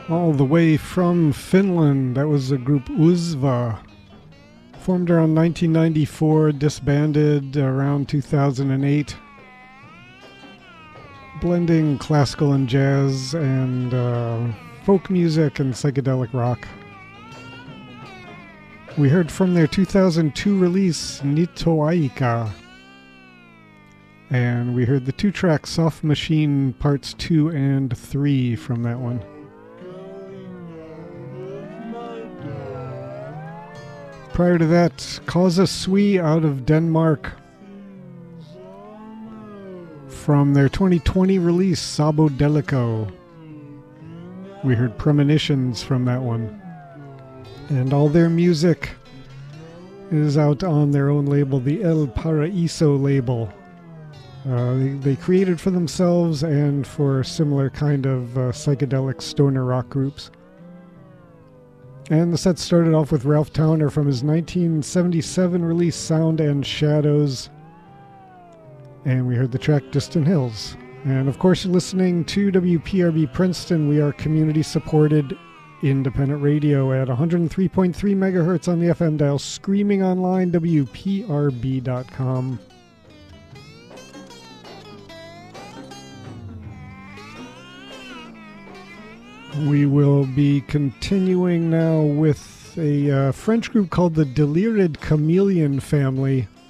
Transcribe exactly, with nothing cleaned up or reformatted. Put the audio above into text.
All the way from Finland, that was the group Uzva. Formed around nineteen ninety-four, disbanded around two thousand eight. Blending classical and jazz and uh, folk music and psychedelic rock. We heard from their two thousand two release, Nitoaika. And we heard the two-track Soft Machine Parts two and three from that one. Prior to that, Causa Sui out of Denmark. From their twenty twenty release, Sabo Delico. We heard Premonitions from that one. And all their music is out on their own label, the El Paraíso label. Uh, they, they created for themselves and for similar kind of uh, psychedelic stoner rock groups. And the set started off with Ralph Towner from his nineteen seventy-seven release Sound and Shadows. And we heard the track Distant Hills. And of course you're listening to W P R B Princeton. We are community supported independent radio at one hundred three point three megahertz on the F M dial, screaming online, W P R B dot com. We will be continuing now with a uh, French group called the Delired Chameleon Family.